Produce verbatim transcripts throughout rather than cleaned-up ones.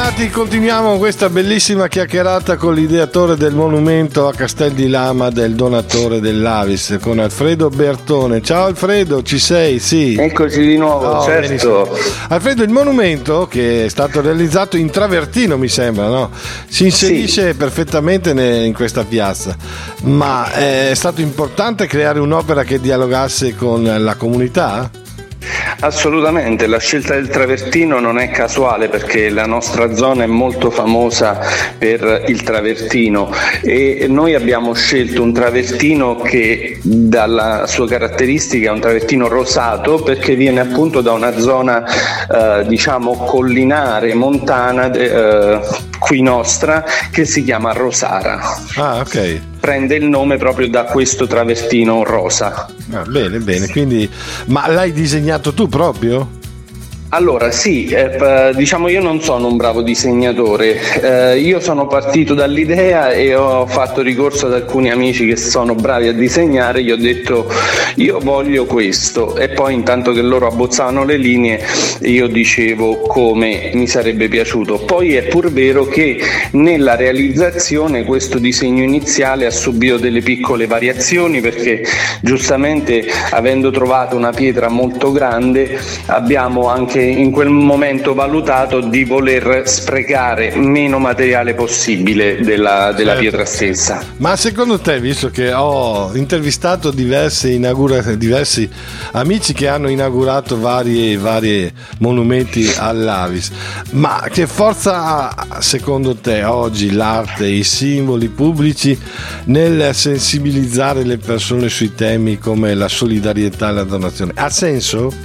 Bentornati, continuiamo questa bellissima chiacchierata con l'ideatore del monumento a Castel di Lama, del donatore dell'Avis, con Alfredo Bertone. Ciao Alfredo, ci sei? Sì. Eccoci di nuovo, oh, certo. Benissimo. Alfredo, il monumento che è stato realizzato in travertino, mi sembra, no? Si inserisce sì. perfettamente in questa piazza, ma è stato importante creare un'opera che dialogasse con la comunità? Assolutamente, la scelta del travertino non è casuale, perché la nostra zona è molto famosa per il travertino e noi abbiamo scelto un travertino che dalla sua caratteristica è un travertino rosato, perché viene appunto da una zona eh, diciamo collinare, montana eh, qui nostra, che si chiama Rosara. Ah, ok. Prende il nome proprio da questo travertino rosa. Ah, bene, bene. Quindi, ma l'hai disegnato tu proprio? Allora sì, eh, diciamo io non sono un bravo disegnatore, eh, io sono partito dall'idea e ho fatto ricorso ad alcuni amici che sono bravi a disegnare. Gli ho detto io voglio questo, e poi intanto che loro abbozzavano le linee io dicevo come mi sarebbe piaciuto. Poi è pur vero che nella realizzazione questo disegno iniziale ha subito delle piccole variazioni, perché giustamente, avendo trovato una pietra molto grande, abbiamo anche in quel momento valutato di voler sprecare meno materiale possibile della, della certo. pietra stessa. Ma secondo te, visto che ho intervistato diversi, inaugura, diversi amici che hanno inaugurato vari, vari monumenti all'Avis, ma che forza ha secondo te oggi l'arte, i simboli pubblici nel sensibilizzare le persone sui temi come la solidarietà e la donazione? Ha senso?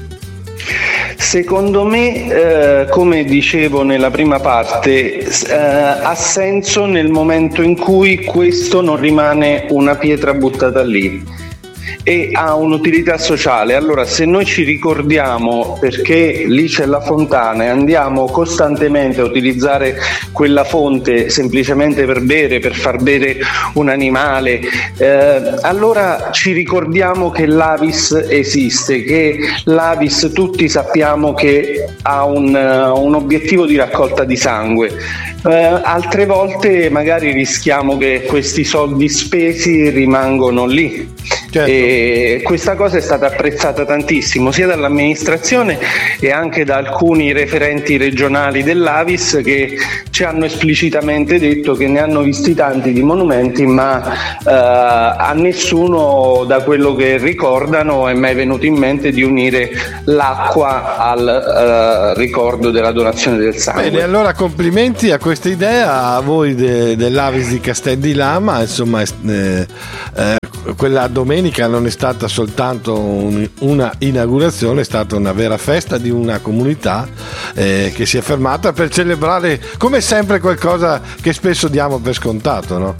Secondo me, eh, come dicevo nella prima parte, eh, ha senso nel momento in cui questo non rimane una pietra buttata lì e ha un'utilità sociale. Allora, se noi ci ricordiamo perché lì c'è la fontana e andiamo costantemente a utilizzare quella fonte semplicemente per bere, per far bere un animale, eh, allora ci ricordiamo che l'Avis esiste, che l'Avis tutti sappiamo che ha un, uh, un obiettivo di raccolta di sangue. Uh, altre volte magari rischiamo che questi soldi spesi rimangono lì. Certo. E questa cosa è stata apprezzata tantissimo sia dall'amministrazione e anche da alcuni referenti regionali dell'Avis, che ci hanno esplicitamente detto che ne hanno visti tanti di monumenti, ma eh, a nessuno, da quello che ricordano, è mai venuto in mente di unire l'acqua al eh, ricordo della donazione del sangue. Bene, allora complimenti a questa idea, a voi de, dell'Avis di Castel di Lama. Insomma, eh, eh, quella domenica non è stata soltanto un, una inaugurazione, è stata una vera festa di una comunità eh, che si è fermata per celebrare, come sempre, qualcosa che spesso diamo per scontato, no?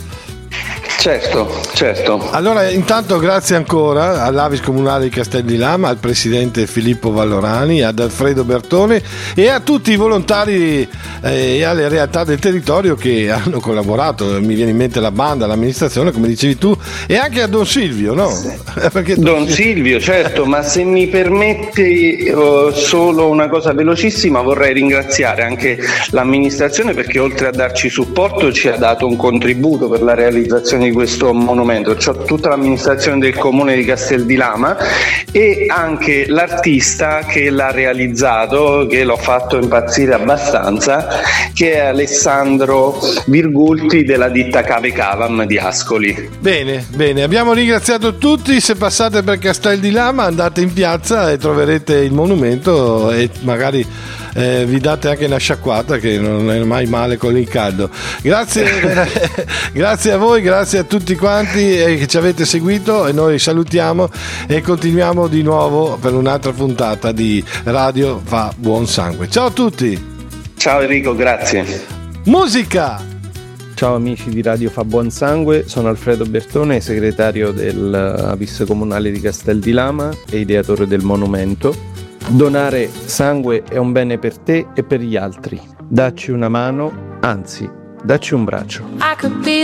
Certo, certo. Allora, intanto grazie ancora all'Avis Comunale di Castel di Lama, al presidente Filippo Vallorani, ad Alfredo Bertone e a tutti i volontari eh, e alle realtà del territorio che hanno collaborato. Mi viene in mente la banda, l'amministrazione, come dicevi tu, e anche a Don Silvio, no? Sì. Perché Don Silvio, certo, ma se mi permetti uh, solo una cosa velocissima, vorrei ringraziare anche l'amministrazione, perché oltre a darci supporto ci ha dato un contributo per la realizzazione di questo monumento. C'ho tutta l'amministrazione del comune di Castel di Lama e anche l'artista che l'ha realizzato, che l'ho fatto impazzire abbastanza, che è Alessandro Virgulti della ditta Cave Cavam di Ascoli. Bene, bene, abbiamo ringraziato tutti. Se passate per Castel di Lama, andate in piazza e troverete il monumento e magari eh, vi date anche una sciacquata, che non è mai male con il caldo. Grazie, grazie a voi, grazie a tutti quanti eh, che ci avete seguito, e noi salutiamo e continuiamo di nuovo per un'altra puntata di Radio Fa Buon Sangue. Ciao a tutti. Ciao Enrico, grazie. Musica. Ciao amici di Radio Fa Buon Sangue, sono Alfredo Bertone, segretario dell'Avis Comunale di Castel di Lama e ideatore del monumento. Donare sangue è un bene per te e per gli altri. Dacci una mano, anzi, dacci un braccio.